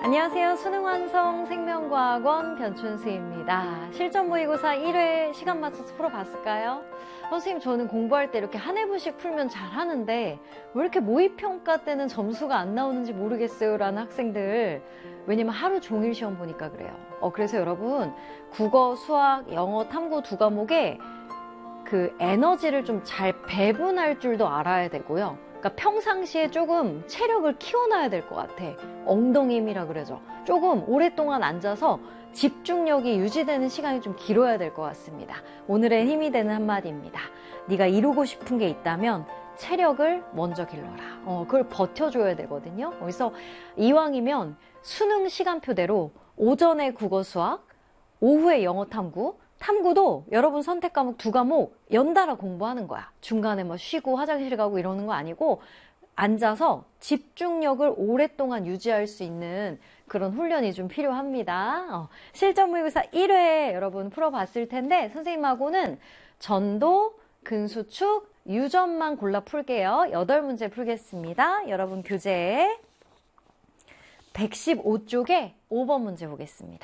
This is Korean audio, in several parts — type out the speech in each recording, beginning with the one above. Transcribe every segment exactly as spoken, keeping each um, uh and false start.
안녕하세요. 수능완성 생명과학원 변춘수입니다. 실전 모의고사 일 회 시간 맞춰서 풀어봤을까요? 선생님, 저는 공부할 때 이렇게 한 회분씩 풀면 잘하는데 왜 이렇게 모의평가 때는 점수가 안 나오는지 모르겠어요 라는 학생들, 왜냐면 하루 종일 시험 보니까 그래요. 어, 그래서 여러분 국어, 수학, 영어, 탐구 두 과목에 그 에너지를 좀 잘 배분할 줄도 알아야 되고요. 그러니까 평상시에 조금 체력을 키워놔야 될 것 같아. 엉덩이 힘이라 그러죠. 조금 오랫동안 앉아서 집중력이 유지되는 시간이 좀 길어야 될 것 같습니다. 오늘의 힘이 되는 한마디입니다. 네가 이루고 싶은 게 있다면 체력을 먼저 길러라. 어, 그걸 버텨줘야 되거든요. 그래서 이왕이면 수능 시간표대로 오전에 국어 수학, 오후에 영어 탐구, 탐구도 여러분 선택 과목 두 과목 연달아 공부하는 거야. 중간에 뭐 쉬고 화장실 가고 이러는 거 아니고 앉아서 집중력을 오랫동안 유지할 수 있는 그런 훈련이 좀 필요합니다. 어, 실전 모의고사 일 회 여러분 풀어봤을 텐데 선생님하고는 전도, 근수축, 유전만 골라 풀게요. 여덟 문제 풀겠습니다. 여러분 교재 백십오 쪽에 오 번 문제 보겠습니다.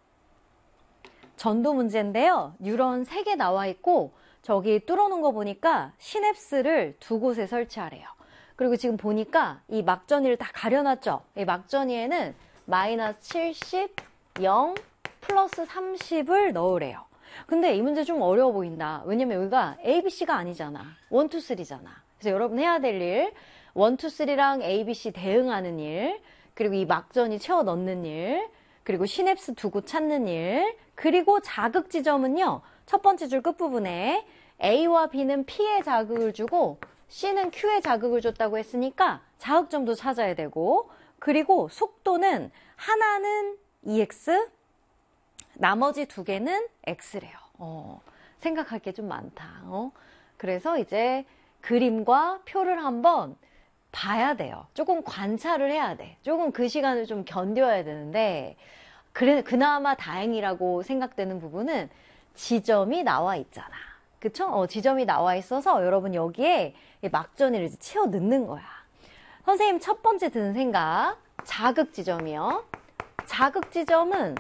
전도 문제인데요. 뉴런 세 개 나와 있고 저기 뚫어놓은 거 보니까 시냅스를 두 곳에 설치하래요. 그리고 지금 보니까 이 막전이를 다 가려놨죠. 이 막전이에는 마이너스 칠십, 영, 플러스 삼십을 넣으래요. 근데 이 문제 좀 어려워 보인다. 왜냐면 여기가 에이 비 씨가 아니잖아. 일, 이, 삼이잖아. 그래서 여러분 해야 될 일, 일, 이, 삼이랑 에이 비 씨 대응하는 일, 그리고 이 막전이 채워 넣는 일, 그리고 시냅스 두 곳 찾는 일, 그리고 자극 지점은요. 첫 번째 줄 끝부분에 A와 B는 P에 자극을 주고 C는 Q에 자극을 줬다고 했으니까 자극점도 찾아야 되고, 그리고 속도는 하나는 이 엑스, 나머지 두 개는 X래요. 어, 생각할 게 좀 많다. 어? 그래서 이제 그림과 표를 한번 봐야 돼요. 조금 관찰을 해야 돼. 조금 그 시간을 좀 견뎌야 되는데, 그래, 그나마 다행이라고 생각되는 부분은 지점이 나와 있잖아. 그쵸? 어, 지점이 나와 있어서 여러분 여기에 막전이를 이제 채워 넣는 거야. 선생님 첫 번째 드는 생각, 자극 지점이요. 자극 지점은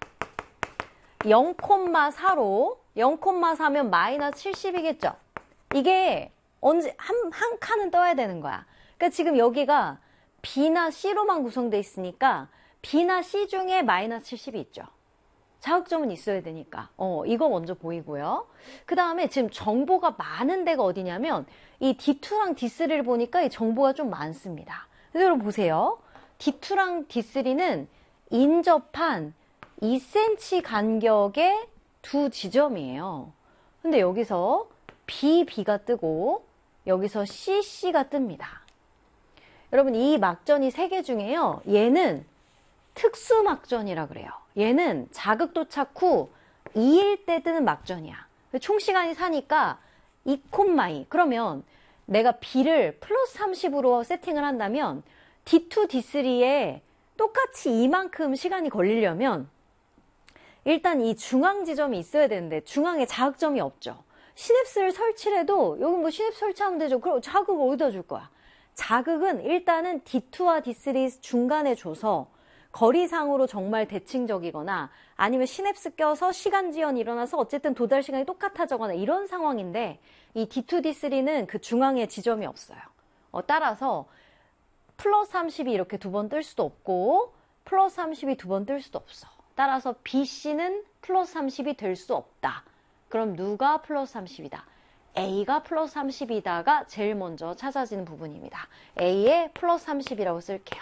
영 콤마 사로, 영 콤마 사면 마이너스 칠십이겠죠? 이게 언제, 한, 한 칸은 떠야 되는 거야. 그러니까 지금 여기가 B나 C로만 구성되어 있으니까 B나 C 중에 마이너스 칠십이 있죠. 자극점은 있어야 되니까. 어, 이거 먼저 보이고요. 그 다음에 지금 정보가 많은 데가 어디냐면 이 디 투랑 디 쓰리를 보니까 이 정보가 좀 많습니다. 그래서 여러분 보세요. 디 투랑 디 쓰리는 인접한 이 센티미터 간격의 두 지점이에요. 근데 여기서 비, B가 뜨고 여기서 씨, C가 뜹니다. 여러분 이 막전이 세 개 중에요. 얘는 특수 막전이라 그래요. 얘는 자극 도착 후 이일 때 뜨는 막전이야. 총 시간이 사니까 이 콤마 이. 그러면 내가 B를 플러스 삼십으로 세팅을 한다면 디 투, 디 쓰리에 똑같이 이만큼 시간이 걸리려면 일단 이 중앙 지점이 있어야 되는데 중앙에 자극점이 없죠. 시냅스를 설치를 해도 여기 뭐 시냅스 설치하면 되죠. 그럼 자극을 어디다 줄 거야? 자극은 일단은 디 투와 디 쓰리 중간에 줘서 거리상으로 정말 대칭적이거나 아니면 시냅스 껴서 시간 지연이 일어나서 어쨌든 도달 시간이 똑같아져거나 이런 상황인데 이 디 투, 디 쓰리는 그 중앙에 지점이 없어요. 어, 따라서 플러스 삼십이 이렇게 두 번 뜰 수도 없고 플러스 삼십이 두 번 뜰 수도 없어. 따라서 비 씨는 플러스 삼십이 될 수 없다. 그럼 누가 플러스 삼십이다? A가 플러스 삼십이다가 제일 먼저 찾아지는 부분입니다. A에 플러스 삼십이라고 쓸게요.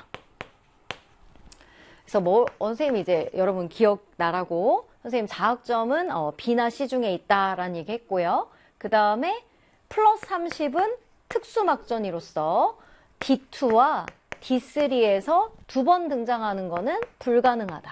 그래서 뭐, 선생님이 이제 여러분 기억나라고, 선생님 자극점은 어, B나 C 중에 있다라는 얘기 했고요. 그 다음에 플러스 삼십은 특수막전이로서 디 투와 디 쓰리에서 두 번 등장하는 거는 불가능하다.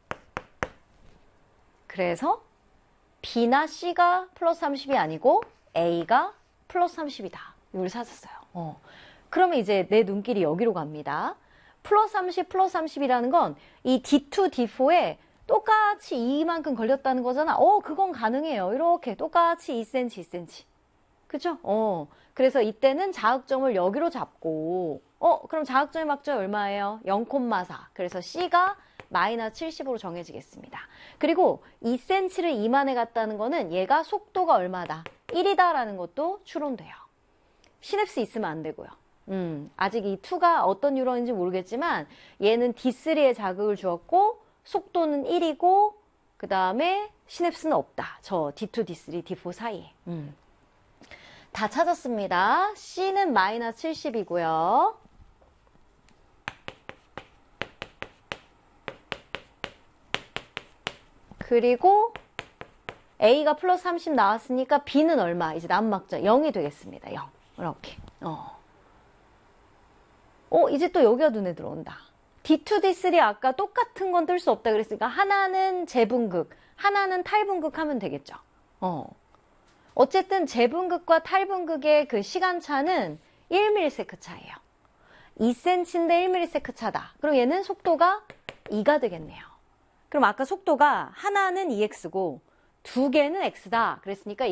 그래서 B나 C가 플러스 삼십이 아니고 A가 플러스 삼십이다. 이걸 찾았어요. 어. 그러면 이제 내 눈길이 여기로 갑니다. 플러스 삼십, 플러스 삼십이라는 건 이 디 투, 디 포에 똑같이 이만큼 걸렸다는 거잖아. 어, 그건 가능해요. 이렇게 똑같이 이 센티미터, 이 센티미터. 그죠? 어. 그래서 이때는 자극점을 여기로 잡고 어, 그럼 자극점의 막점이 얼마예요? 영 콤마 사. 그래서 C가 마이너스 칠십으로 정해지겠습니다. 그리고 이 센티미터를 이만에 갔다는 거는 얘가 속도가 얼마다? 일이다라는 것도 추론돼요. 시냅스 있으면 안 되고요. 음, 아직 이 이가 어떤 뉴런인지 모르겠지만 얘는 디 쓰리에 자극을 주었고 속도는 일이고 그 다음에 시냅스는 없다. 저 디 투, 디 쓰리, 디 포 사이에. 음. 다 찾았습니다. C는 마이너스 칠십이고요. 그리고 A가 플러스 삼십 나왔으니까 B는 얼마? 이제 남막점 영이 되겠습니다. 영. 이렇게. 어. 어, 이제 또 여기가 눈에 들어온다. 디 투, 디 쓰리 아까 똑같은 건 뜰 수 없다 그랬으니까 하나는 재분극, 하나는 탈분극 하면 되겠죠. 어. 어쨌든 재분극과 탈분극의 그 시간차는 일 밀리세컨드 차예요. 이 센티미터인데 일 밀리세컨드 차다. 그럼 얘는 속도가 이가 되겠네요. 그럼 아까 속도가 하나는 이 엑스고 두 개는 x다. 그랬으니까